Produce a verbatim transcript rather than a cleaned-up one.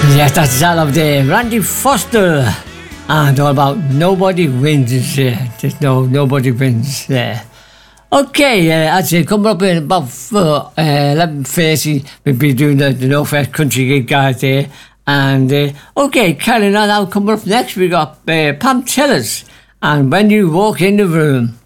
Yes, that's all of the Randy Foster. And all about nobody wins. Uh, there's no, nobody wins there. Okay, uh, I'd say coming up in about uh, eleven thirty, we'll be doing the, the No Fair Country gig, guys, there. And, uh, okay, carrying on, now coming up next, we got uh, Pam Tillers. And When You Walk in the Room.